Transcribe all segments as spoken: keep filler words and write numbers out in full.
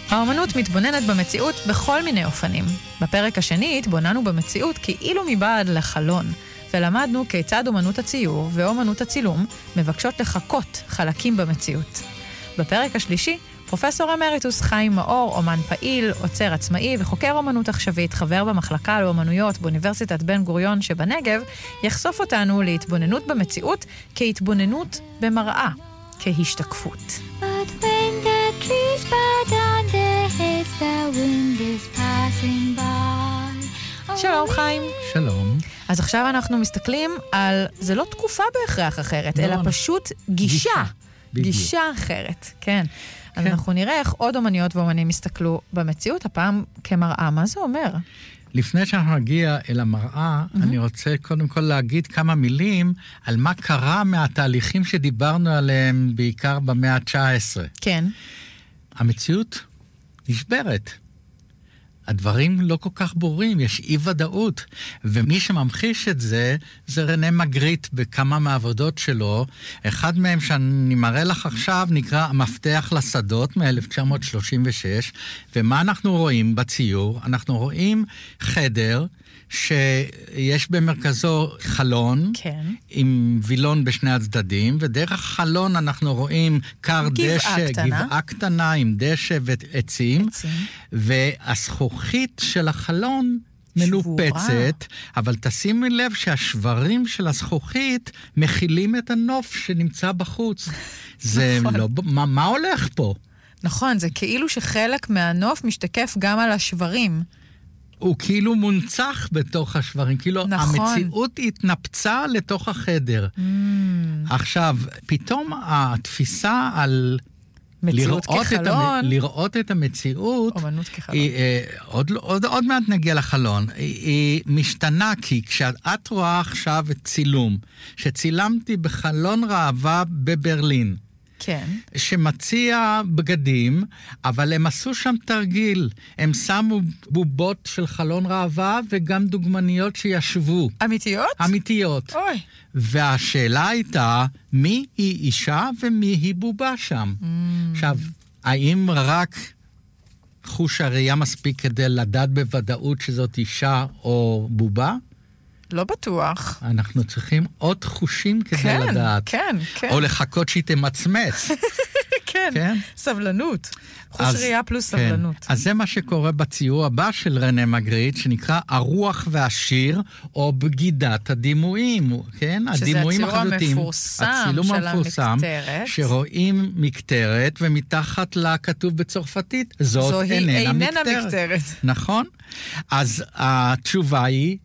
האומנות מתבוננת במציאות בכל מיני אופנים. בפרק השני התבוננו במציאות כאילו מבעד לחלון, ולמדנו כיצד אומנות הציור ואומנות הצילום מבקשות לחקות חלקים במציאות. בפרק השלישי, פרופסור אמריטוס חיים מאור, אומן פעיל, עוצר עצמאי וחוקר אומנות עכשווית, חבר במחלקה לאומנויות באוניברסיטת בן גוריון שבנגב, יחשוף אותנו להתבוננות במציאות כהתבוננות במראה, כהשתקפות. But when the trees bow down their heads, the wind is passing by. שלום חיים. שלום. אז עכשיו אנחנו מסתכלים על, זה לא תקופה בהכרח אחרת, לא, אלא לא. פשוט גישה. בדיוק. גישה אחרת, כן. אז כן. אנחנו נראה איך עוד אומניות ואומנים יסתכלו במציאות, הפעם כמראה. מה זה אומר? לפני שאנחנו נגיע אל המראה, mm-hmm. אני רוצה קודם כל להגיד כמה מילים על מה קרה מהתהליכים שדיברנו עליהם בעיקר במאה ה-תשע עשרה. כן. המציאות נשברת. הדברים לא כל כך ברורים, יש אי ודאות. ומי שממחיש את זה, זה רנה מגריט בכמה מהעבודות שלו. אחד מהם שאני מראה לך עכשיו נקרא המפתח לשדות מ-אלף תשע מאות שלושים ושש. ומה אנחנו רואים בציור? אנחנו רואים חדר שיש במרכזו חלון, כן. עם וילון בשני הצדדים, ודרך החלון אנחנו רואים קר גבעה דשא, קטנה. גבעה קטנה עם דשא ועצים, עצים. והזכוכית של החלון שבורה. מנופצת, אבל תשימי לב שהשברים של הזכוכית מכילים את הנוף שנמצא בחוץ. זה נכון. לא, מה, מה הולך פה? נכון, זה כאילו שחלק מהנוף משתקף גם על השברים. הוא כאילו מונצח בתוך השברים, כאילו נכון. המציאות התנפצה לתוך החדר. Mm, עכשיו, פתאום התפיסה על מציאות לראות את, כחלון. המ... לראות את המציאות, אומנות כחלון. היא, אה, עוד, עוד, עוד מעט נגיע לחלון, היא, היא משתנה, כי כשאת רואה עכשיו את צילום, שצילמתי בחלון ראווה בברלין, כן. שמציע בגדים, אבל הם עשו שם תרגיל. הם שמו בובות של חלון ראווה וגם דוגמניות שישבו. אמיתיות? אמיתיות. אוי. והשאלה הייתה, מי היא אישה ומי היא בובה שם? Mm. עכשיו, האם רק חוש הראייה מספיק כדי לדעת בוודאות שזאת אישה או בובה? לא בטוח. אנחנו צריכים עוד חושים כדי כן, לדעת. כן, כן. או לחכות שהיא תמצמץ. כן, כן? סבלנות. חוש אז- ראייה פלוס כן. סבלנות. אז זה מה שקורה בציור הבא של רנה מגריט, שנקרא הרוח והשיר, או בגידת הדימויים, כן? שזה הדימויים הציור החזותיים. המפורסם הצילום של המפורסם, המקטרת. שרואים מקטרת, ומתחת לה כתוב בצרפתית, זאת זוהי איננה איננה מקטרת. מקטרת. נכון? אז התשובה היא,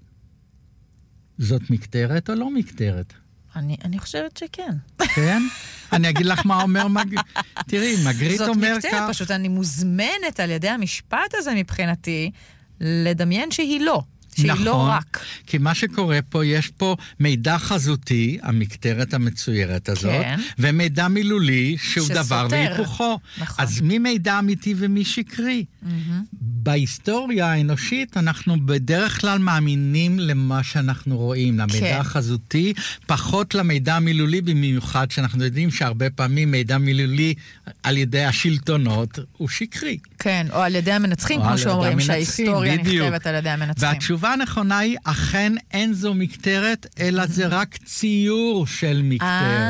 זאת מקטרת או לא מקטרת? אני, אני חושבת שכן. כן? אני אגיד לך מה אומר מג... תראי, מגריט זאת אומר מקטרת, כך. פשוט אני מוזמנת על ידי המשפט הזה מבחינתי, לדמיין שהיא לא. שהיא נכון, לא רק. כי מה שקורה פה, יש פה מידע חזותי, המקטרת המצוירת הזאת, כן. ומידע מילולי, שהוא שסותר. דבר והיפוכו. נכון. אז מי מידע אמיתי ומי שקרי? בהיסטוריה האנושית, אנחנו בדרך כלל מאמינים למה שאנחנו רואים, למידע כן. החזותי, פחות למידע המילולי, במיוחד שאנחנו יודעים שהרבה פעמים מידע מילולי על ידי השלטונות הוא שקרי. כן, או על ידי המנצחים, או כמו על ידי שאומרים, המנצחים, שההיסטוריה בדיוק. נכתבת על ידי המנצחים. והתשובה הנכונה היא, אכן אין זו מקטרת, אלא זה רק ציור של מקטרת.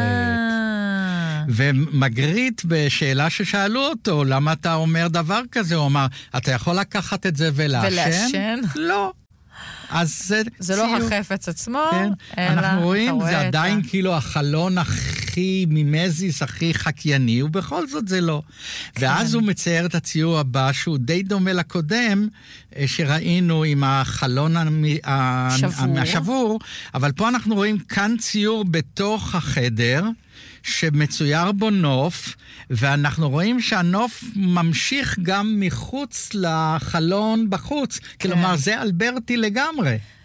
אה, ומגריט בשאלה ששאלו אותו, למה אתה אומר דבר כזה? הוא אמר, אתה יכול לקחת את זה ולעשן? ולעשן? לא. אז זה זה ציור. לא החפץ עצמו, כן. אלא אנחנו רואים, אתה רואה זה את עדיין ה- כאילו החלון הכי מימזיס, הכי חקייני, ובכל זאת זה לא. כן. ואז הוא מצייר את הציור הבא, שהוא די דומה לקודם, אה, שראינו עם החלון המ- ה- שבור. השבור, אבל פה אנחנו רואים כאן ציור בתוך החדר, שמצויר בו נוף, ואנחנו רואים שהנוף ממשיך גם מחוץ לחלון בחוץ. כלומר, זה אלברטי לגמרי.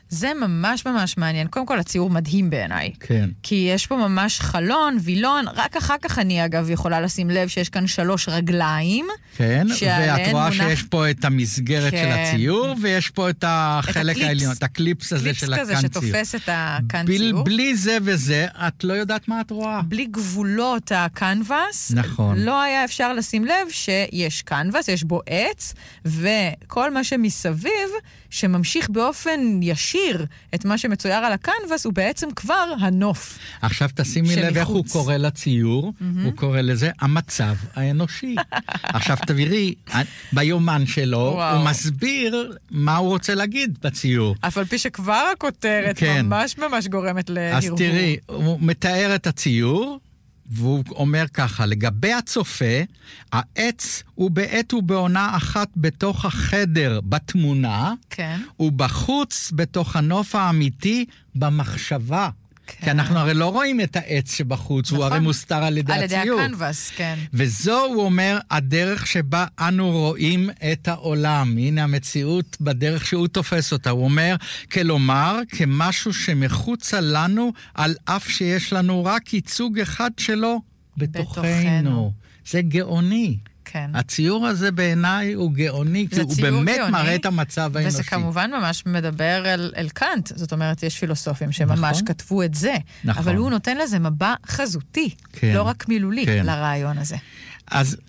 זה ממש ממש מעניין. קודם כל, הציור מדהים בעיניי. כן. כי יש פה ממש חלון, וילון, רק אחר כך אני אגב יכולה לשים לב שיש כאן שלוש רגליים. כן, ואת רואה מונח... שיש פה את המסגרת כן. של הציור, ויש פה את החלק את העליון, את הקליפס הזה של הקאן ציור. קליפס כזה שתופס את הקאן ב- ציור. בלי זה וזה, את לא יודעת מה את רואה. בלי גבולות הקנבס, נכון. לא היה אפשר לשים לב שיש קנבס, יש בו עץ, וכל מה שמסביב, שממשיך באופן ישיר את מה שמצויר על הקנבס, הוא בעצם כבר הנוף. עכשיו תשימי לב איך הוא קורא לציור, הוא קורא לזה המצב האנושי. עכשיו תבירי, ביומן שלו, הוא מסביר מה הוא רוצה להגיד בציור. אף על פי שכבר הכותרת ממש ממש גורמת להרהור. אז תראי, הוא מתאר את הציור, והוא אומר ככה, לגבי הצופה, העץ הוא בעת ובעונה אחת בתוך החדר בתמונה, כן. ובחוץ בתוך הנוף האמיתי במחשבה. כן. כי אנחנו הרי לא רואים את העץ שבחוץ, נכון. הוא הרי מוסתר על ידי על הציור. על ידי הקנבס, כן. וזו, הוא אומר, הדרך שבה אנו רואים את העולם. הנה המציאות בדרך שהוא תופס אותה. הוא אומר, כלומר, כמשהו שמחוצה לנו, על אף שיש לנו רק ייצוג אחד שלו בתוכנו. בתוכנו. זה גאוני. כן. הציור הזה בעיניי הוא גאוני, כי הוא באמת גאוני, מראה את המצב האנושי. וזה כמובן ממש מדבר אל, אל קאנט, זאת אומרת, יש פילוסופים שממש נכון? כתבו את זה, נכון. אבל הוא נותן לזה מבע חזותי, כן. לא רק מילולי, כן. לרעיון הזה. אז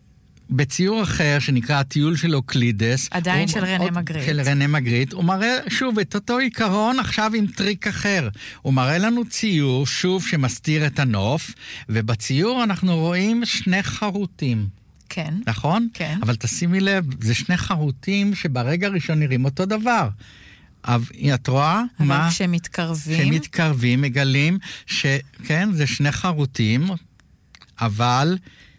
בציור אחר, שנקרא הטיול של אוקלידס, עדיין של רנה מגריט. של רנה מגריט, הוא מראה שוב את אותו עיקרון, עכשיו עם טריק אחר. הוא מראה לנו ציור, שוב, שמסתיר את הנוף, ובציור אנחנו רואים שני חרוטים. כן. נכון? כן. אבל תשימי לב, זה שני חרוטים שברגע הראשון נראים אותו דבר. אבל את רואה? אבל מה? כשמתקרבים... כשמתקרבים מגלים שכן, זה שני חרוטים, אבל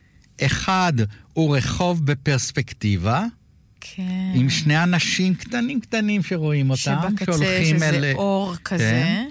אחד הוא רחוב בפרספקטיבה, כן. עם שני אנשים קטנים קטנים שרואים אותם, שבקצה יש איזה אל... אור כזה. כן.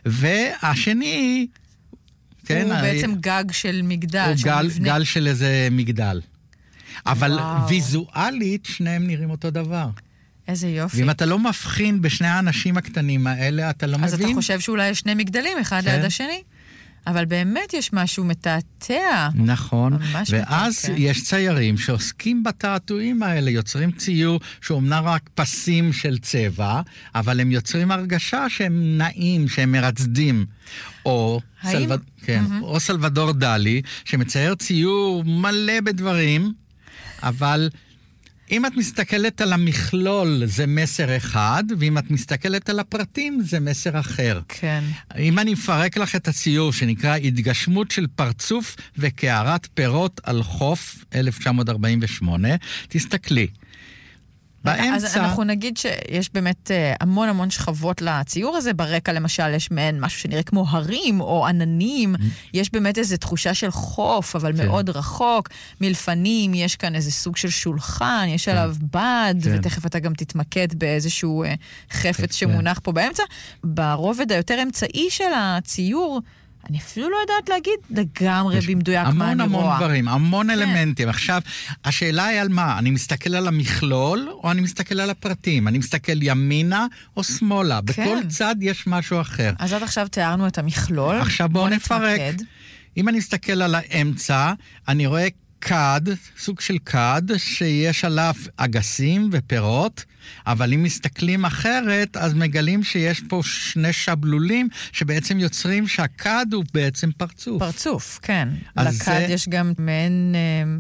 והשני... כן, הוא הרי... בעצם גג של מגדל. הוא של גל, מבנה. גל של איזה מגדל. אבל וואו. ויזואלית שניהם נראים אותו דבר. איזה יופי. ואם אתה לא מבחין בשני האנשים הקטנים האלה, אתה לא אז מבין. אז אתה חושב שאולי יש שני מגדלים, אחד כן. ליד השני? אבל באמת יש משהו מתעתע. נכון, ואז מתעתע. יש ציירים שעוסקים בתעתועים האלה, יוצרים ציור שאומנם רק פסים של צבע, אבל הם יוצרים הרגשה שהם נעים, שהם מרצדים. או, האם... סלו... כן, mm-hmm. או סלבדור דלי, שמצייר ציור מלא בדברים, אבל אם את מסתכלת על המכלול זה מסר אחד, ואם את מסתכלת על הפרטים זה מסר אחר. כן. אם אני מפרק לך את הציור שנקרא התגשמות של פרצוף וקערת פירות על חוף אלף תשע מאות ארבעים ושמונה, תסתכלי. באמצע... אז אנחנו נגיד שיש באמת המון המון שכבות לציור הזה. ברקע למשל יש מעין משהו שנראה כמו הרים או עננים. יש באמת איזו תחושה של חוף, אבל מאוד רחוק. מלפנים, יש כאן איזה סוג של שולחן, יש עליו בד, ותכף אתה גם תתמקד באיזשהו חפץ שמונח פה באמצע. ברובד היותר אמצעי של הציור, אני אפילו לא יודעת להגיד לגמרי במדויק מה אני רואה. המון המון דברים, המון אלמנטים. עכשיו, השאלה היא על מה? אני מסתכל על המכלול, או אני מסתכל על הפרטים? אני מסתכל ימינה או שמאלה? בכל צד יש משהו אחר. אז עד עכשיו תיארנו את המכלול. עכשיו בואו נפרק. אם אני מסתכל על האמצע, אני רואה קד, סוג של קד, שיש עליו אגסים ופירות, אבל אם מסתכלים אחרת, אז מגלים שיש פה שני שבלולים, שבעצם יוצרים שהקד הוא בעצם פרצוף. פרצוף, כן. לקד זה... יש גם מעין אה,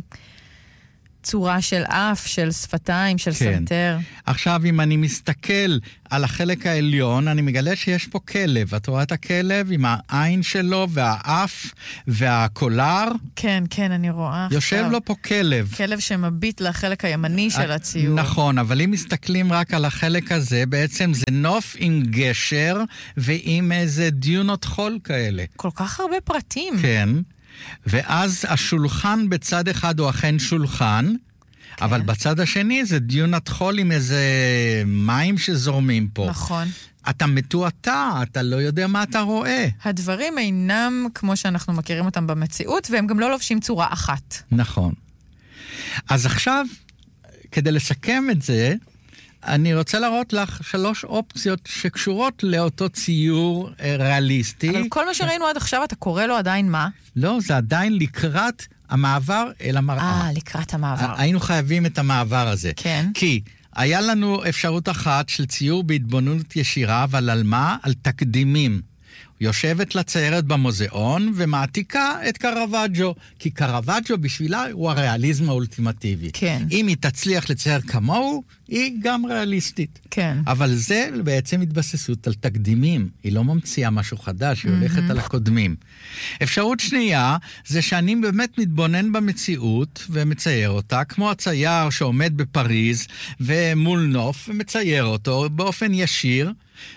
צורה של אף, של שפתיים, של כן. סנטר. עכשיו, אם אני מסתכל על החלק העליון, אני מגלה שיש פה כלב. את רואה את הכלב עם העין שלו, והאף, והקולר? כן, כן, אני רואה. יושב עכשיו. לו פה כלב. כלב שמביט לחלק הימני של הציור. נכון, אבל אם מסתכלים רק על החלק הזה, בעצם זה נוף עם גשר, ועם איזה דיונות חול כאלה. כל כך הרבה פרטים. כן. ואז השולחן בצד אחד הוא אכן שולחן, כן. אבל בצד השני זה דיונת חול עם איזה מים שזורמים פה. נכון. אתה מתועתע, אתה לא יודע מה אתה רואה. הדברים אינם כמו שאנחנו מכירים אותם במציאות, והם גם לא לובשים צורה אחת. נכון. אז עכשיו, כדי לסכם את זה, אני רוצה להראות לך שלוש אופציות שקשורות לאותו ציור ריאליסטי. אבל כל מה שראינו עד עכשיו, אתה קורא לו עדיין מה? לא, זה עדיין לקראת המעבר אל המראה. אה, לקראת המעבר. היינו חייבים את המעבר הזה. כן. כי היה לנו אפשרות אחת של ציור בהתבוננות ישירה, אבל על מה? על תקדימים. יושבת לציירת במוזיאון ומעתיקה את קרוואג'ו, כי קרוואג'ו בשבילה הוא הריאליזם האולטימטיבי. כן. אם היא תצליח לצייר כמוהו, היא גם ריאליסטית. כן. אבל זה בעצם התבססות על תקדימים. היא לא ממציאה משהו חדש, היא הולכת mm-hmm. על הקודמים. אפשרות שנייה, זה שאני באמת מתבונן במציאות ומצייר אותה, כמו הצייר שעומד בפריז ומול נוף ומצייר אותו באופן ישיר,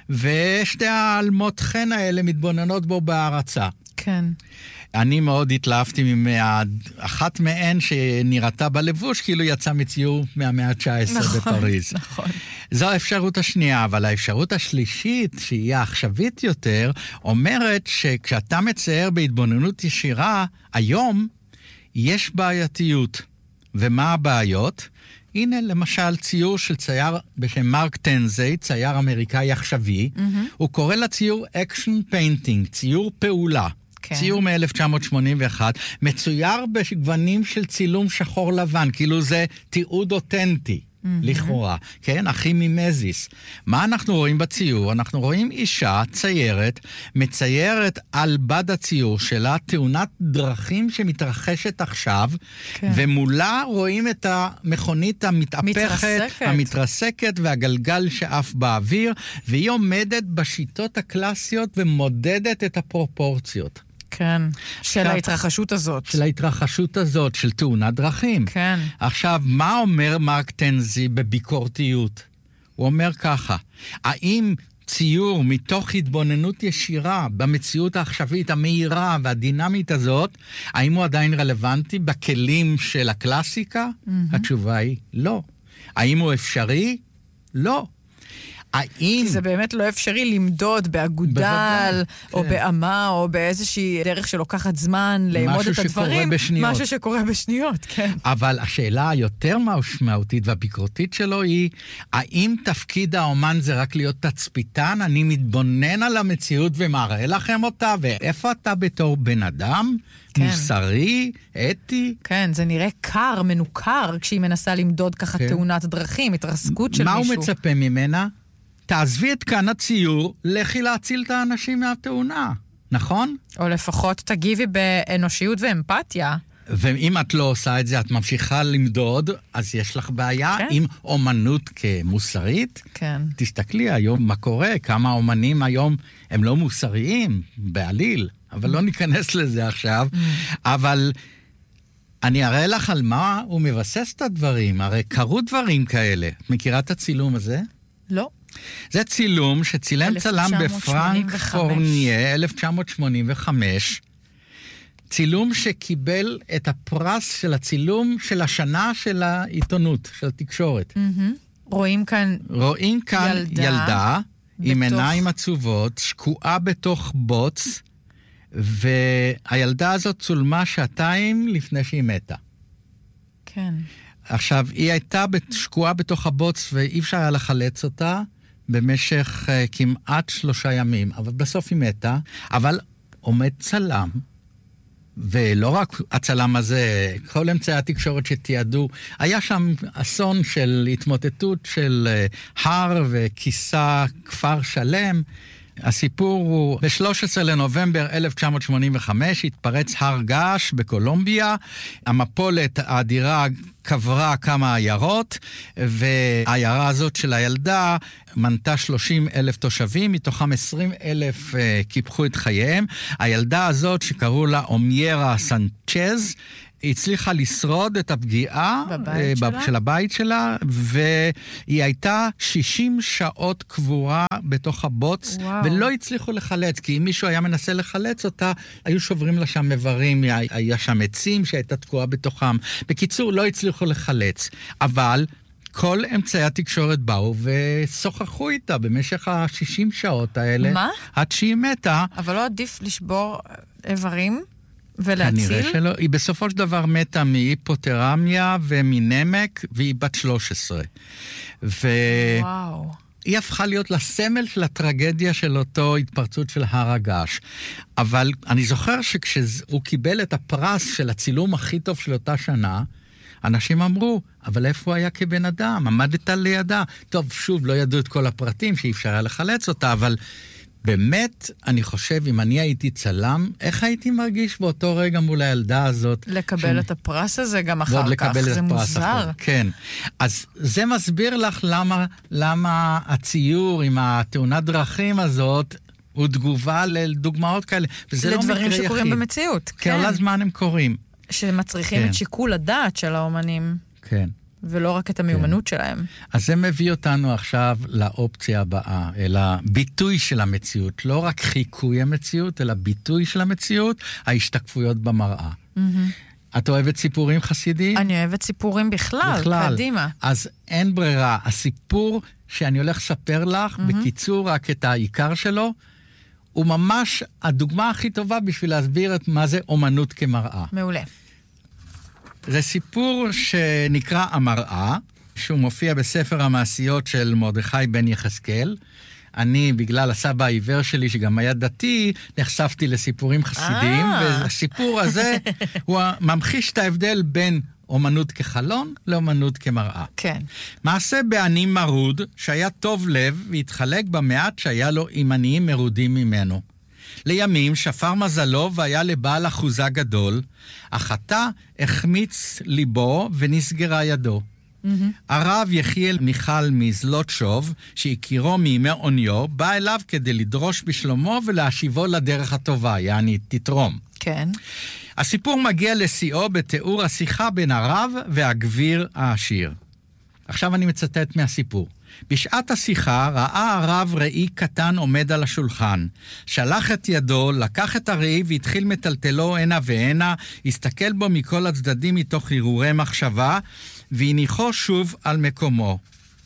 ושתי העלמות חן האלה מתבוננות בו בהערצה. כן. אני מאוד התלהבתי מאחת מהן שנראתה בלבוש, כאילו יצא מציור מהמאה ה-תשע עשרה נכון, בפריז. נכון. זו האפשרות השנייה, אבל האפשרות השלישית, שהיא העכשווית יותר, אומרת שכשאתה מצייר בהתבוננות ישירה, היום יש בעייתיות. ומה הבעיות? הנה למשל ציור של צייר בשם מרק טנזי, צייר אמריקאי עכשווי, mm-hmm. הוא קורא לציור אקשן פיינטינג, ציור פעולה. כן. ציור מ-אלף תשע מאות שמונים ואחת, מצויר בגוונים של צילום שחור לבן, כאילו זה תיעוד אותנטי. Mm-hmm. לכאורה, כן? אחי ממזיס. מה אנחנו רואים בציור? אנחנו רואים אישה ציירת, מציירת על בד הציור שלה תאונת דרכים שמתרחשת עכשיו, כן. ומולה רואים את המכונית המתהפכת, מתרסקת. המתרסקת והגלגל שאף באוויר, והיא עומדת בשיטות הקלאסיות ומודדת את הפרופורציות. כן, של ההתרחשות הזאת. של ההתרחשות הזאת, של תאונת דרכים. כן. עכשיו, מה אומר מרק טנזי בביקורתיות? הוא אומר ככה, האם ציור מתוך התבוננות ישירה במציאות העכשווית, המהירה והדינמית הזאת, האם הוא עדיין רלוונטי בכלים של הקלאסיקה? Mm-hmm. התשובה היא לא. האם הוא אפשרי? לא. האם... כי זה באמת לא אפשרי למדוד באגודל, או כן. באמה, או באיזושהי דרך שלוקחת זמן, לאמוד את הדברים. משהו שקורה בשניות, כן. אבל השאלה היותר משמעותית והביקורתית שלו היא, האם תפקיד האומן זה רק להיות תצפיתן? אני מתבונן על המציאות ומראה לכם אותה, ואיפה אתה בתור בן אדם? כן. מוסרי, אתי. כן, זה נראה קר, מנוכר, כשהיא מנסה למדוד ככה כן. תאונת דרכים, התרסקות של מה מישהו. מה הוא מצפה ממנה? תעזבי את כאן הציור, לכי להציל את האנשים מהתאונה, נכון? או לפחות תגיבי באנושיות ואמפתיה. ואם את לא עושה את זה, את ממשיכה למדוד, אז יש לך בעיה כן. עם אומנות כמוסרית. כן. תסתכלי היום מה קורה, כמה אומנים היום הם לא מוסריים, בעליל, אבל לא ניכנס לזה עכשיו. אבל אני אראה לך על מה הוא מבסס את הדברים, הרי קרו דברים כאלה. את מכירה את הצילום הזה? לא. זה צילום שצילם צלם בפרנק פורניה, אלף תשע מאות שמונים וחמש, צילום שקיבל את הפרס של הצילום של השנה של העיתונות, של התקשורת. Mm-hmm. רואים כאן, רואים כאן ילדה, ילדה בתוך... עם עיניים עצובות, שקועה בתוך בוץ, והילדה הזאת צולמה שעתיים לפני שהיא מתה. כן. עכשיו, היא הייתה שקועה בתוך הבוץ ואי אפשר היה לחלץ אותה במשך uh, כמעט שלושה ימים, אבל בסוף היא מתה, אבל עומד צלם, ולא רק הצלם הזה, כל אמצעי התקשורת שתיעדו, היה שם אסון של התמוטטות של uh, הר וכיסה כפר שלם. הסיפור הוא, ב-שלושה עשר לנובמבר אלף תשע מאות שמונים וחמש התפרץ הר געש בקולומביה, המפולת האדירה קברה כמה עיירות, והעיירה הזאת של הילדה מנתה שלושים אלף תושבים, מתוכם עשרים אלף uh, קיפחו את חייהם. הילדה הזאת שקראו לה אומיירה סנצ'ז, היא הצליחה לשרוד את הפגיעה בבית uh, שלה? של הבית שלה, והיא הייתה שישים שעות קבורה בתוך הבוץ, וואו. ולא הצליחו לחלץ, כי אם מישהו היה מנסה לחלץ אותה, היו שוברים לה שם מברים, היה שם עצים שהייתה תקועה בתוכם. בקיצור, לא הצליחו לחלץ. אבל כל אמצעי התקשורת באו ושוחחו איתה במשך ה-שישים שעות האלה. מה? עד שהיא מתה. אבל לא עדיף לשבור איברים? ולהציל? כנראה שלא. היא בסופו של דבר מתה מהיפותרמיה ומנמק, והיא בת שלוש עשרה. ו... וואו. היא הפכה להיות לסמל של הטרגדיה של אותו התפרצות של הר הגעש. אבל אני זוכר שכשהוא קיבל את הפרס של הצילום הכי טוב של אותה שנה, אנשים אמרו, אבל איפה הוא היה כבן אדם? עמדת לידה. טוב, שוב, לא ידעו את כל הפרטים שאי אפשר היה לחלץ אותה, אבל באמת, אני חושב, אם אני הייתי צלם, איך הייתי מרגיש באותו רגע מול הילדה הזאת? לקבל את הפרס הזה גם אחר כך, זה מוזר. כן. אז זה מסביר לך למה, למה הציור עם התאונת דרכים הזאת, הוא תגובה לדוגמאות כאלה. וזה לא מקרה יחיד. לדברים שקורים במציאות. כן. כל הזמן הם קורים. שמצריכים כן. את שיקול הדעת של האומנים. כן. ולא רק את המיומנות כן. שלהם. אז זה מביא אותנו עכשיו לאופציה הבאה, אלא ביטוי של המציאות, לא רק חיקוי המציאות, אלא ביטוי של המציאות, ההשתקפויות במראה. Mm-hmm. את אוהבת סיפורים חסידיים? אני אוהבת סיפורים בכלל, בכלל. קדימה. אז אין ברירה, הסיפור שאני הולך לספר לך, mm-hmm. בקיצור רק את העיקר שלו, הוא ממש הדוגמה הכי טובה בשביל להסביר את מה זה אומנות כמראה. מעולה. זה סיפור שנקרא המראה, שהוא מופיע בספר המעשיות של מרדכי בן יחזקאל. אני, בגלל הסבא העיוור שלי, שגם היה דתי, נחשפתי לסיפורים חסידיים, והסיפור הזה הוא ממחיש את ההבדל בין אומנות כחלון לאומנות כמראה. כן. מעשה בעני מרוד, שהיה טוב לב, והתחלק במעט שהיה לו עם עניים מרודים ממנו. לימים שפר מזלו והיה לבעל אחוזה גדול, אך עתה החמיץ ליבו ונסגרה ידו. Mm-hmm. הרב יחיאל מיכל מזלות שוב, שהכירו מימי עוניו, בא אליו כדי לדרוש בשלומו ולהשיבו לדרך הטובה, יעני תתרום. כן. הסיפור מגיע לשיאו בתיאור השיחה בין הרב והגביר העשיר. עכשיו אני מצטט מהסיפור. בשעת השיחה ראה הרב ראי קטן עומד על השולחן. שלח את ידו, לקח את הראי והתחיל מטלטלו הנה והנה, הסתכל בו מכל הצדדים מתוך הרהורי מחשבה, והניחו שוב על מקומו.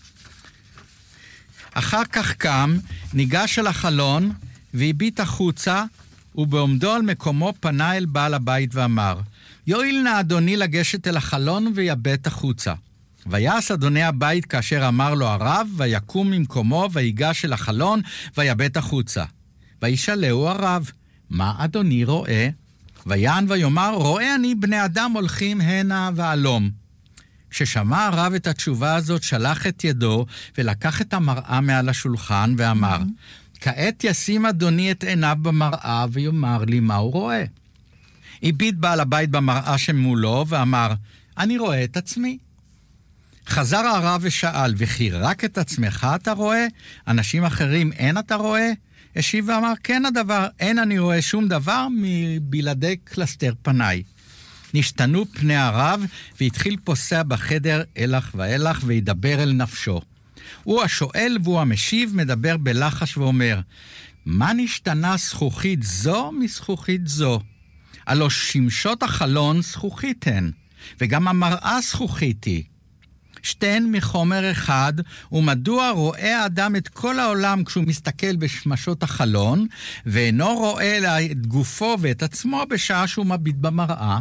אחר כך קם, ניגש אל החלון, והביט החוצה, ובעומדו על מקומו פנה אל בעל הבית ואמר, יועיל נא אדוני לגשת אל החלון ויבט החוצה. ויעש אדוני הבית כאשר אמר לו הרב, ויקום ממקומו ויגש אל החלון ויבט החוצה. וישאלהו הרב, מה אדוני רואה? ויען ויאמר, רואה אני בני אדם הולכים הנה ועלום. כששמע הרב את התשובה הזאת, שלח את ידו ולקח את המראה מעל השולחן ואמר, mm-hmm. כעת ישים אדוני את עיניו במראה ויאמר לי מה הוא רואה. הביט בעל הבית במראה שמולו ואמר, אני רואה את עצמי. חזר הרב ושאל, וכי רק את עצמך אתה רואה? אנשים אחרים אין אתה רואה? השיב ואמר, כן הדבר, אין אני רואה שום דבר מבלעדי קלסתר פניי. נשתנו פני הרב, והתחיל פוסע בחדר אלך ואלך, וידבר אל נפשו. הוא השואל והוא המשיב, מדבר בלחש ואומר, מה נשתנה זכוכית זו מזכוכית זו? הלא שמשות החלון זכוכית הן, וגם המראה זכוכית היא. שתיהן מחומר אחד, ומדוע רואה האדם את כל העולם כשהוא מסתכל בשמשות החלון, ואינו רואה אלא את גופו ואת עצמו בשעה שהוא מביט במראה?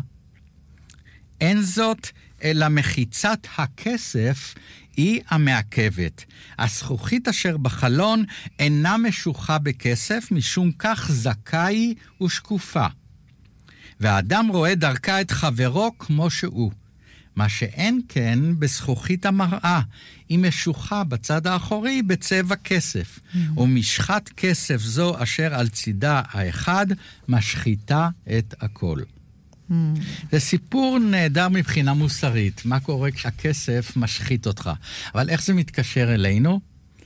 אין זאת אלא מחיצת הכסף היא המעכבת. הזכוכית אשר בחלון אינה משוחה בכסף, משום כך זכאי ושקופה. והאדם רואה דרכה את חברו כמו שהוא. מה שאין כן בזכוכית המראה, היא משוחה בצד האחורי בצבע כסף, mm-hmm. ומשחת כסף זו אשר על צידה האחד משחיתה את הכל. Mm-hmm. זה סיפור נהדר מבחינה מוסרית, מה קורה כשהכסף משחית אותך. אבל איך זה מתקשר אלינו?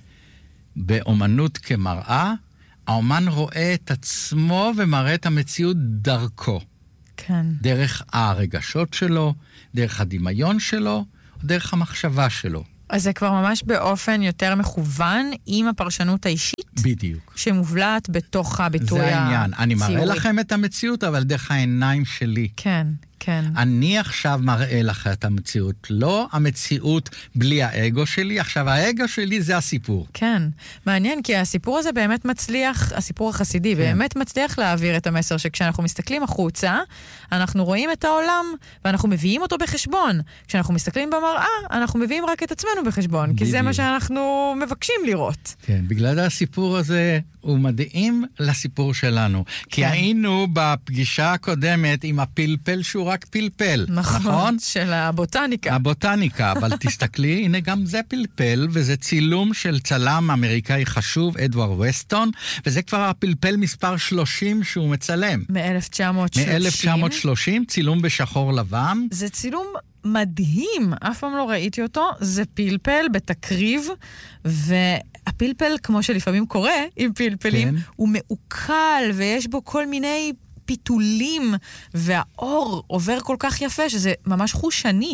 באומנות כמראה, האומן רואה את עצמו ומראה את המציאות דרכו. כן. דרך הרגשות שלו, דרך הדמיון שלו, או דרך המחשבה שלו. אז זה כבר ממש באופן יותר מכוון עם הפרשנות האישית? בדיוק. שמובלעת בתוך הביטוי הציורי. זה העניין. אני מראה לכם את המציאות, אבל דרך העיניים שלי. כן. כן. אני עכשיו מראה לך את המציאות, לא המציאות בלי האגו שלי, עכשיו האגו שלי זה הסיפור. כן, מעניין, כי הסיפור הזה באמת מצליח, הסיפור החסידי, כן. באמת מצליח להעביר את המסר שכשאנחנו מסתכלים החוצה, אנחנו רואים את העולם, ואנחנו מביאים אותו בחשבון. כשאנחנו מסתכלים במראה, אנחנו מביאים רק את עצמנו בחשבון, כי זה מה שאנחנו מבקשים לראות. כן, בגלל הסיפור הזה הוא מדהים לסיפור שלנו. כי היינו בפגישה הקודמת עם הפלפל שהוא רק פלפל. נכון, של הבוטניקה. הבוטניקה, אבל תסתכלי, הנה גם זה פלפל, וזה צילום של צלם אמריקאי חשוב, אדוארד וסטון, וזה כבר הפלפל מספר שלושים שהוא מצלם. מ-אלף תשע מאות שלושים. מ-אלף תשע מאות שלושים, צילום בשחור לבן. זה צילום מדהים, אף פעם לא ראיתי אותו, זה פלפל בתקריב, והפלפל, כמו שלפעמים קורה עם פלפלים, כן. הוא מעוקל, ויש בו כל מיני פיתולים, והאור עובר כל כך יפה, שזה ממש חושני.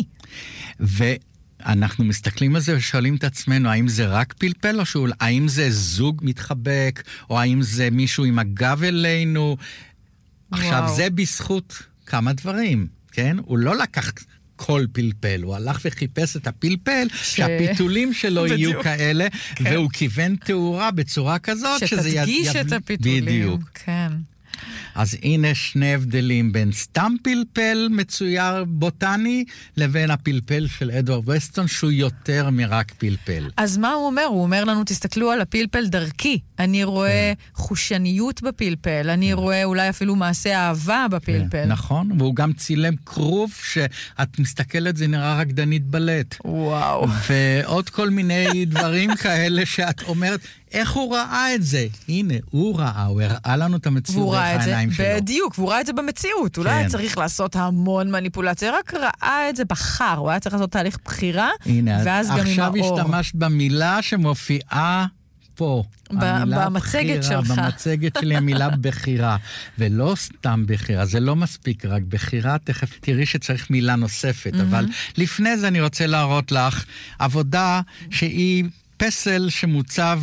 ואנחנו מסתכלים על זה ושואלים את עצמנו, האם זה רק פלפל, או שאול, האם זה זוג מתחבק, או האם זה מישהו עם הגב אלינו? עכשיו, וואו. זה בזכות כמה דברים, כן? הוא לא לקח כל פלפל, הוא הלך וחיפש את הפלפל, ש... שהפיתולים שלו יהיו כאלה, כן. והוא כיוון תאורה בצורה כזאת, שזה שתדגיש יד... את הפיתולים. בדיוק. כן. אז הנה שני הבדלים בין סתם פלפל מצויר בוטני, לבין הפלפל של אדוארד וסטון, שהוא יותר מרק פלפל. אז מה הוא אומר? הוא אומר לנו, תסתכלו על הפלפל דרכי. אני רואה כן. חושניות בפלפל, אני כן. רואה אולי אפילו מעשה אהבה בפלפל. כן, נכון, והוא גם צילם כרוב, שאת מסתכלת, זה נראה רקדנית בלט. וואו. ועוד כל מיני דברים כאלה שאת אומרת, איך הוא ראה את זה? הנה, הוא ראה, הוא הראה לנו את המציאות דרך העיניים שלו. בדיוק, והוא ראה את זה במציאות. כן. אולי היה צריך לעשות המון מניפולציה, רק ראה את זה בחר, הוא היה צריך לעשות תהליך בחירה, הנה, ואז גם עם האור. עכשיו השתמשת במילה שמופיעה פה. במצגת שלך. במצגת שלי המילה בחירה, ולא סתם בחירה, זה לא מספיק רק בחירה, תכף תראי שצריך מילה נוספת, אבל לפני זה אני רוצה להראות לך עבודה שהיא פסל שמוצב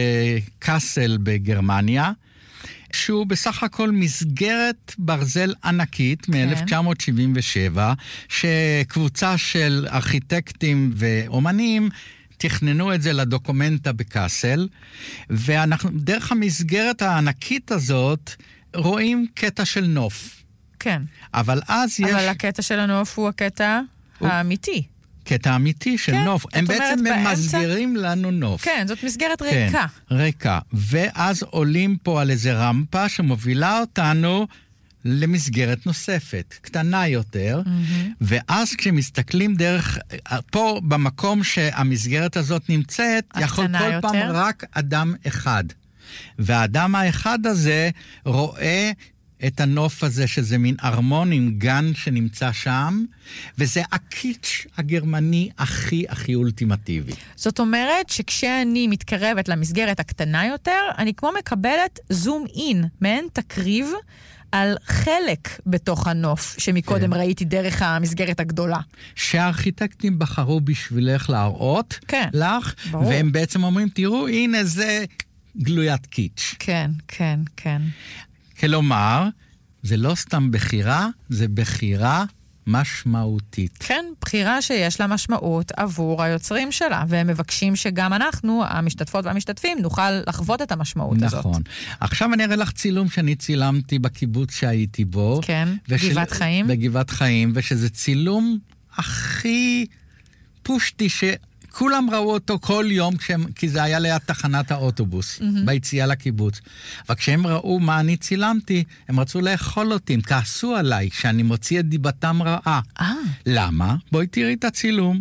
בקאסל בגרמניה, שהוא בסך הכל מסגרת ברזל ענקית מ-אלף תשע מאות שבעים ושבע, שקבוצה של ארכיטקטים ואומנים תכננו את זה לדוקומנטה בקאסל, ואנחנו דרך המסגרת הענקית הזאת רואים קטע של נוף. כן. אבל אז יש... אבל הקטע של הנוף הוא הקטע הוא... האמיתי. קטע אמיתי של כן, נוף. הם בעצם באמצע... מסגירים לנו נוף. כן, זאת מסגרת ריקה. כן, ריקה. ואז עולים פה על איזה רמפה שמובילה אותנו למסגרת נוספת, קטנה יותר, mm-hmm. ואז כשמסתכלים דרך, פה במקום שהמסגרת הזאת נמצאת, יכול כל יותר. פעם רק אדם אחד. והאדם האחד הזה רואה את הנוף הזה, שזה מין ארמון עם גן שנמצא שם, וזה הקיץ' הגרמני הכי הכי אולטימטיבי. זאת אומרת שכשאני מתקרבת למסגרת הקטנה יותר, אני כמו מקבלת זום אין, מעין תקריב, על חלק בתוך הנוף, שמקודם כן. ראיתי דרך המסגרת הגדולה. שהארכיטקטים בחרו בשבילך להראות כן. לך, ברור. והם בעצם אומרים, תראו, הנה זה גלוית קיץ'. כן, כן, כן. כלומר, זה לא סתם בחירה, זה בחירה משמעותית. כן, בחירה שיש לה משמעות עבור היוצרים שלה, והם מבקשים שגם אנחנו, המשתתפות והמשתתפים, נוכל לחוות את המשמעות נכון. הזאת. נכון. עכשיו אני אראה לך צילום שאני צילמתי בקיבוץ שהייתי בו. כן, ושל... גבעת חיים. בגבעת חיים, ושזה צילום הכי פושטי ש... כולם ראו אותו כל יום, כשהם, כי זה היה ליד תחנת האוטובוס, mm-hmm. ביציאה לקיבוץ. אבל כשהם ראו מה אני צילמתי, הם רצו לאכול אותי, הם כעסו עליי, שאני מוציא את דיבתם רעה. Ah. למה? בואי תראי את הצילום.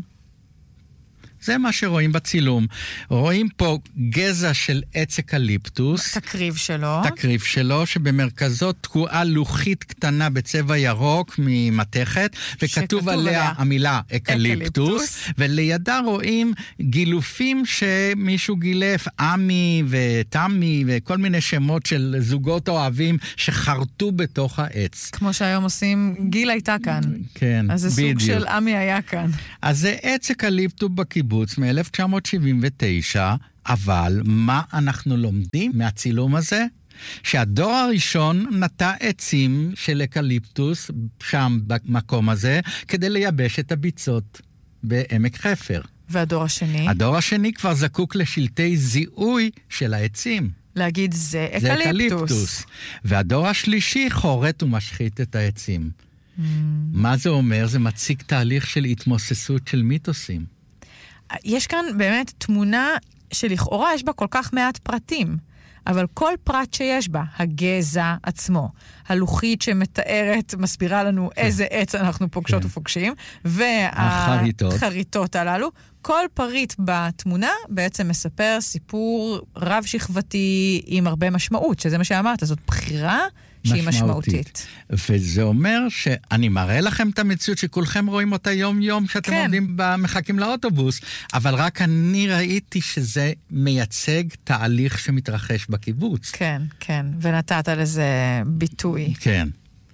זה מה שרואים בצילום. רואים פה גזע של עץ אקליפטוס. תקריב שלו. תקריב שלו, שבמרכזו תקועה לוחית קטנה בצבע ירוק ממתכת, וכתוב עליה עליה המילה אקליפטוס, אקליפטוס. ולידה רואים גילופים שמישהו גילף, עמי ותמי, וכל מיני שמות של זוגות אוהבים שחרטו בתוך העץ. כמו שהיום עושים, גיל הייתה כאן. כן, אז זה בדיוק. סוג של עמי היה כאן. אז זה עץ אקליפטוס בקיבוץ. מ-אלף תשע מאות שבעים ותשע, אבל מה אנחנו לומדים מהצילום הזה? שהדור הראשון נטע עצים של אקליפטוס שם במקום הזה, כדי לייבש את הביצות בעמק חפר. והדור השני? הדור השני כבר זקוק לשלטי זיהוי של העצים. להגיד זה אקליפטוס. זה אקליפטוס. והדור השלישי חורט ומשחית את העצים. Mm. מה זה אומר? זה מציג תהליך של התמוססות של מיתוסים. יש כאן באמת תמונה שלכאורה יש בה כל כך מעט פרטים, אבל כל פרט שיש בה, הגזע עצמו, הלוחית שמתארת, מסבירה לנו איזה עץ אנחנו פוגשות כן. ופוגשים, והחריטות הללו, כל פריט בתמונה בעצם מספר סיפור רב שכבתי עם הרבה משמעות, שזה מה שאמרת, זאת בחירה שהיא משמעותית. וזה אומר שאני מראה לכם את המציאות שכולכם רואים אותה יום יום שאתם כן. עומדים במחכים לאוטובוס, אבל רק אני ראיתי שזה מייצג תהליך שמתרחש בקיבוץ. כן, כן, ונתת לזה ביטוי. כן.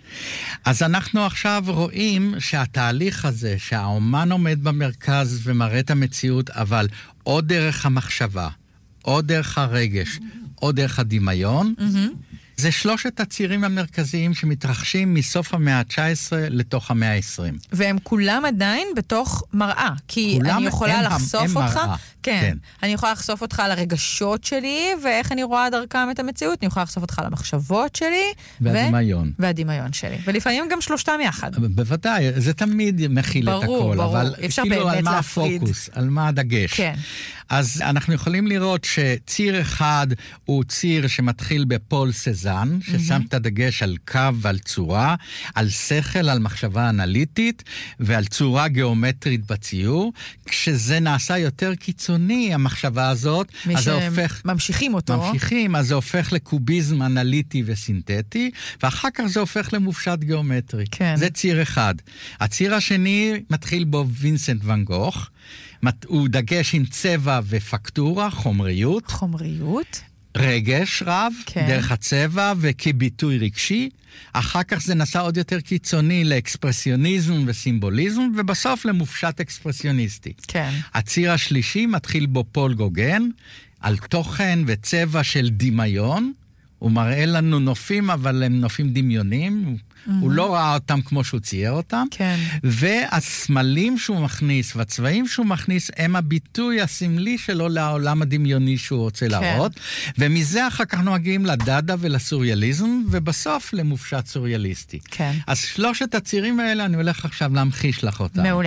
אז אנחנו עכשיו רואים שהתהליך הזה, שהאומן עומד במרכז ומראה את המציאות, אבל או דרך המחשבה, או דרך הרגש, או דרך הדמיון, זה שלושת הצירים המרכזיים שמתרחשים מסוף המאה ה-תשע עשרה לתוך המאה ה-עשרים. והם כולם עדיין בתוך מראה, כי אני יכולה לחשוף אותך, כן, כן, אני יכולה לחשוף אותך על הרגשות שלי, ואיך אני רואה דרכם את המציאות, אני יכולה לחשוף אותך על המחשבות שלי, והדמיון. ו... והדמיון שלי. ולפעמים גם שלושתם יחד. בוודאי, זה תמיד מכיל ברור, את הכל, ברור. אבל כאילו על מה הפוקוס, על מה הדגש. כן. אז אנחנו יכולים לראות שציר אחד הוא ציר שמתחיל בפול סזן, ששם את הדגש על קו ועל צורה, על שכל, על מחשבה אנליטית, ועל צורה גיאומטרית בציור. כשזה נעשה יותר קיצוני, המחשבה הזאת, אז זה הופך... ממשיכים אותו. ממשיכים, אז זה הופך לקוביזם אנליטי וסינתטי, ואחר כך זה הופך למופשט גיאומטרי. כן. זה ציר אחד. הציר השני מתחיל בו וינסנט ואן גוך, הוא דגש עם צבע ופקטורה, חומריות. חומריות. רגש רב, כן. דרך הצבע וכביטוי רגשי. אחר כך זה נסע עוד יותר קיצוני לאקספרסיוניזם וסימבוליזם, ובסוף למופשט אקספרסיוניסטי. כן. הציר השלישי מתחיל בו פול גוגן, על תוכן וצבע של דמיון. הוא מראה לנו נופים, אבל הם נופים דמיונים. Mm-hmm. הוא לא ראה אותם כמו שהוא צייר אותם. כן. והסמלים שהוא מכניס, והצבעים שהוא מכניס, הם הביטוי הסמלי שלו לעולם הדמיוני שהוא רוצה כן. להראות. ומזה אחר כך נוהגים לדדה ולסוריאליזם, ובסוף למופשט סוריאליסטי. כן. אז שלושת הצירים האלה, אני הולך עכשיו להמחיש לך אותם. מעולה.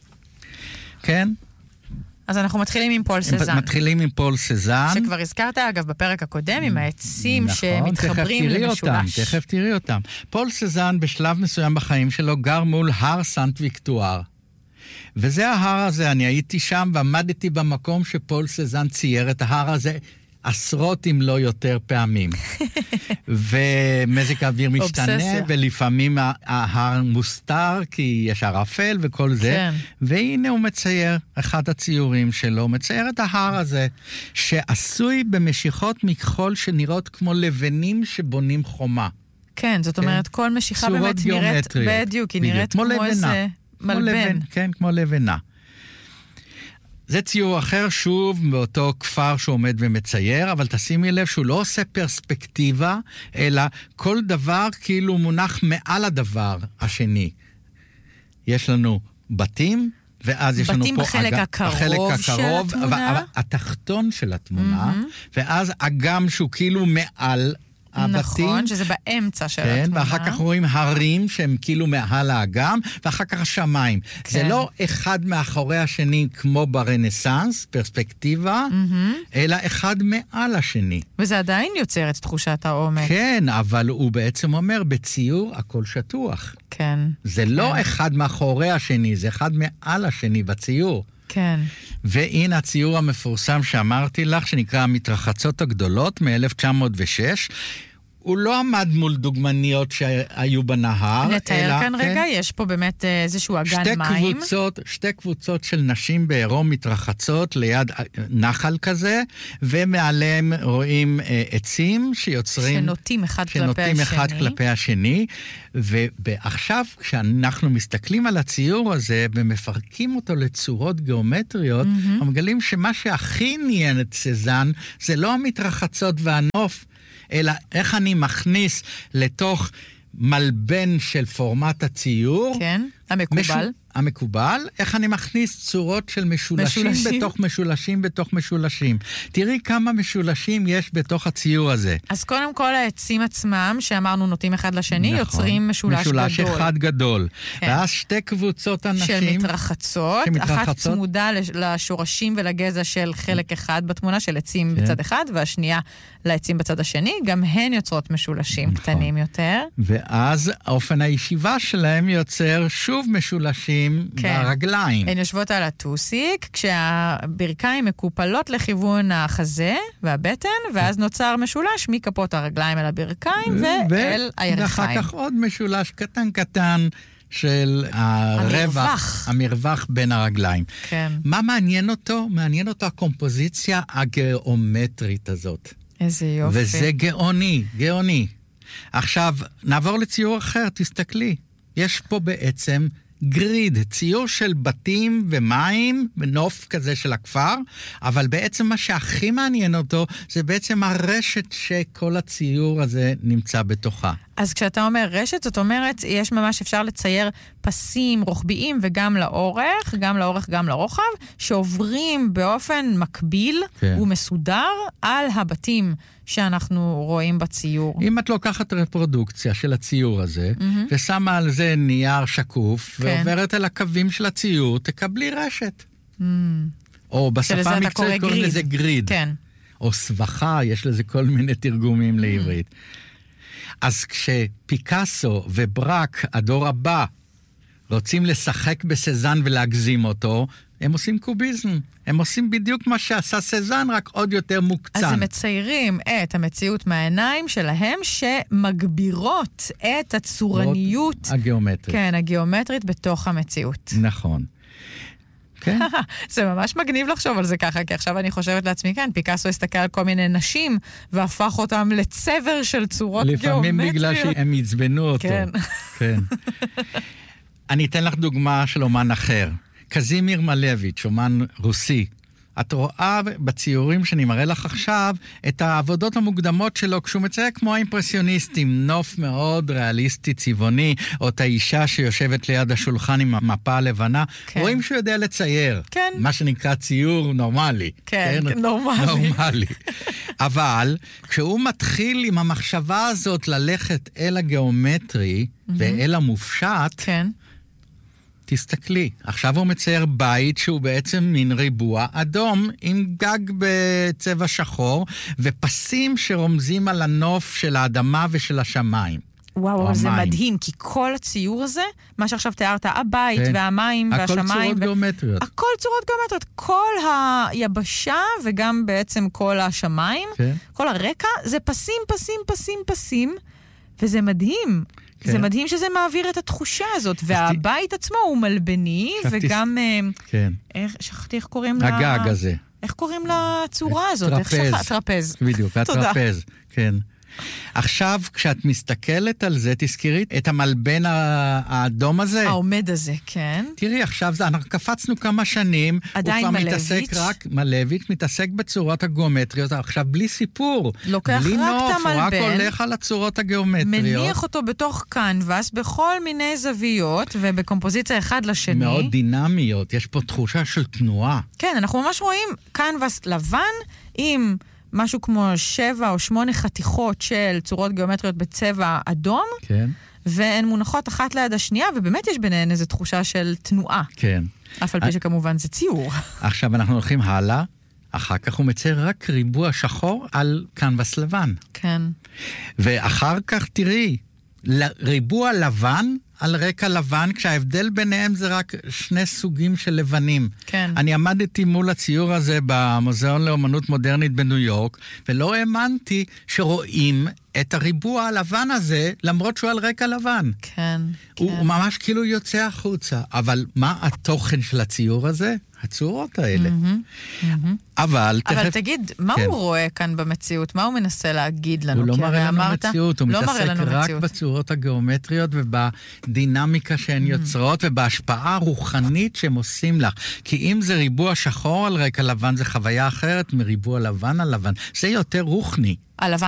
כן? אז אנחנו מתחילים עם פול סזן. מתחילים עם פול סזן. שכבר הזכרת, אגב, בפרק הקודם, עם העצים נכון, שמתחברים למשולש. אותם, תכף תראי אותם. פול סזן בשלב מסוים בחיים שלו גר מול הר סנט ויקטואר. וזה ההר הזה, אני הייתי שם ועמדתי במקום שפול סזן צייר את ההר הזה עשרות אם לא יותר פעמים. ומזג האוויר משתנה, אובססיה. ולפעמים ההר מוסתר, כי יש ערפל וכל זה. כן. והנה הוא מצייר, אחד הציורים שלו, הוא מצייר את ההר הזה, שעשוי במשיכות מכחול שנראות כמו לבנים שבונים חומה. כן, זאת אומרת, כן? כל משיכה באמת נראית, בדיוק, היא נראית כמו, כמו איזה מלבן. לבן, כן, כמו לבנה. זה ציור אחר שוב באותו כפר שעומד ומצייר, אבל תשימי לב שהוא לא עושה פרספקטיבה, אלא כל דבר כאילו מונח מעל הדבר השני. יש לנו בתים, ואז יש לנו פה... בתים בחלק אג... הקרוב, בחלק הקרוב של התמונה. התחתון של התמונה, mm-hmm. ואז אגם שהוא כאילו מעל... הבתים, נכון, שזה באמצע של כן, התמונה. ואחר כך רואים הרים שהם כאילו מעל האגם, ואחר כך השמיים. כן. זה לא אחד מאחורי השני כמו ברנסנס, פרספקטיבה, mm-hmm. אלא אחד מעל השני. וזה עדיין יוצר את תחושת העומק. כן, אבל הוא בעצם אומר, בציור הכל שטוח. כן. זה כן. לא אחד מאחורי השני, זה אחד מעל השני בציור. כן. והנה הציור המפורסם שאמרתי לך, שנקרא המתרחצות הגדולות מ-אלף תשע מאות ושש. הוא לא עמד מול דוגמניות שהיו בנהר. נתאר כאן רגע, כן, יש פה באמת איזשהו אגן שתי מים. קבוצות, שתי קבוצות של נשים בעירום מתרחצות ליד נחל כזה, ומעליהם רואים עצים שיוצרים... שנוטים אחד שנוטים כלפי השני. אחד כלפי השני. ועכשיו, כשאנחנו מסתכלים על הציור הזה, ומפרקים אותו לצורות גיאומטריות, mm-hmm. אנחנו מגלים שמה שהכי עניין את סזן, זה לא המתרחצות והנוף, אלא איך אני מכניס לתוך מלבן של פורמט הציור. כן, המקובל. משו... המקובל, איך אני מכניס צורות של משולשים, משולשים בתוך משולשים בתוך משולשים. תראי כמה משולשים יש בתוך הציור הזה. אז קודם כל העצים עצמם, שאמרנו נוטים אחד לשני, נכון, יוצרים משולש, משולש גדול. משולש אחד גדול. כן. ואז שתי קבוצות אנשים. שמתרחצות, שמתרחצות. אחת צמודה לשורשים ולגזע של חלק אחד בתמונה, של עצים כן. בצד אחד, והשנייה לעצים בצד השני, גם הן יוצרות משולשים נכון. קטנים יותר. ואז אופן הישיבה שלהם יוצר שוב משולשים כן. ברגליים. הן יושבות על הטוסיק, כשהברכיים מקופלות לכיוון החזה והבטן, ואז נוצר משולש מכפות הרגליים אל הברכיים ו- ואל הירכיים. ואחר כך עוד משולש קטן קטן של הרווח, המרווח בין הרגליים. כן. מה מעניין אותו? מעניין אותו הקומפוזיציה הגיאומטרית הזאת. איזה יופי. וזה גאוני, גאוני. עכשיו, נעבור לציור אחר, תסתכלי. יש פה בעצם גריד, ציור של בתים ומים, ונוף כזה של הכפר, אבל בעצם מה שהכי מעניין אותו, זה בעצם הרשת שכל הציור הזה נמצא בתוכה. אז כשאתה אומר רשת, זאת אומרת, יש ממש אפשר לצייר פסים רוחביים וגם לאורך, גם לאורך, גם לרוחב, שעוברים באופן מקביל כן. ומסודר על הבתים שאנחנו רואים בציור. אם את לוקחת רפרודוקציה של הציור הזה, mm-hmm. ושמה על זה נייר שקוף, כן. ועוברת אל הקווים של הציור, תקבלי רשת. Mm. או בשפה המקצועית קוראים לזה גריד. כן. או סבכה, יש לזה כל מיני תרגומים mm. לעברית. אז כשפיקאסו וברק, הדור הבא, רוצים לשחק בסזן ולהגזים אותו, הם עושים קוביזם. הם עושים בדיוק מה שעשה סזן, רק עוד יותר מוקצן. אז הם מציירים את המציאות מהעיניים שלהם, שמגבירות את הצורניות הגיאומטרית. כן, הגיאומטרית בתוך המציאות. נכון. כן. זה ממש מגניב לחשוב על זה ככה, כי עכשיו אני חושבת לעצמי, כן, פיקאסו הסתכל על כל מיני נשים, והפך אותם לצבר של צורות גיאומטריות. לפעמים בגלל שהם יצבנו אותו. כן. כן. אני אתן לך דוגמה של אומן אחר. קזימיר מלביץ', אומן רוסי. את רואה בציורים שאני מראה לך עכשיו את העבודות המוקדמות שלו כשהוא מצייר כמו האימפרסיוניסטים, נוף מאוד ריאליסטי צבעוני, או את האישה שיושבת ליד השולחן עם המפה הלבנה. כן. רואים שהוא יודע לצייר. כן. מה שנקרא ציור נורמלי. כן, כן? נורמלי. נורמלי. אבל כשהוא מתחיל עם המחשבה הזאת ללכת אל הגיאומטרי mm-hmm. ואל המופשט, כן. תסתכלי, עכשיו הוא מצייר בית שהוא בעצם מין ריבוע אדום עם גג בצבע שחור ופסים שרומזים על הנוף של האדמה ושל השמיים. וואו, זה מדהים, כי כל הציור הזה, מה שעכשיו תיארת, הבית כן. והמים הכל והשמיים... הכל צורות ו... גיאומטריות. הכל צורות גיאומטריות. כל היבשה וגם בעצם כל השמיים, כן. כל הרקע, זה פסים, פסים, פסים, פסים, וזה מדהים. כן. זה מדהים שזה מעביר את התחושה הזאת, והבית עצמו הוא מלבני, וגם... כן. איך, שכחתי איך קוראים לה... הגג הזה. איך קוראים לצורה הזאת? טרפז. טרפז. בדיוק, הטרפז, כן. עכשיו, כשאת מסתכלת על זה, תזכרי את המלבן האדום הזה. העומד הזה, כן. תראי, עכשיו זה, אנחנו קפצנו כמה שנים. עדיין מלביץ'. הוא כבר מתעסק רק, מלביץ' מתעסק בצורות הגיאומטריות, עכשיו בלי סיפור. לוקח בלי רק נוף, את המלבן. רק הולך על הצורות הגיאומטריות. מניח אותו בתוך קנבס, בכל מיני זוויות, ובקומפוזיציה אחד לשני. מאוד דינמיות, יש פה תחושה של תנועה. כן, אנחנו ממש רואים קנבס לבן עם... משהו כמו שבע או שמונה חתיכות של צורות גיאומטריות בצבע אדום, כן. והן מונחות אחת ליד השנייה, ובאמת יש ביניהן איזו תחושה של תנועה. כן. אף על פי שכמובן זה ציור. עכשיו אנחנו הולכים הלאה, אחר כך הוא מצייר רק ריבוע שחור על קנבס לבן. כן. ואחר כך תראי, ריבוע לבן על רקע לבן, כשההבדל ביניהם זה רק שני סוגים של לבנים. כן. אני עמדתי מול הציור הזה במוזיאון לאומנות מודרנית בניו יורק, ולא האמנתי שרואים את הריבוע הלבן הזה, למרות שהוא על רקע לבן. כן, הוא, כן. הוא ממש כאילו יוצא החוצה. אבל מה התוכן של הציור הזה? הצורות האלה. Mm-hmm, mm-hmm. אבל... אבל תכף... תגיד, מה כן. הוא רואה כאן במציאות? מה הוא מנסה להגיד לנו? הוא לא מראה לנו אמרת, מציאות, הוא לא מתעסק רק מציאות. בצורות הגיאומטריות ובדינמיקה שהן mm-hmm. יוצרות, ובהשפעה הרוחנית שהם עושים לך. כי אם זה ריבוע שחור על רקע לבן, זה חוויה אחרת מריבוע לבן על לבן. זה יותר רוחני. הלבן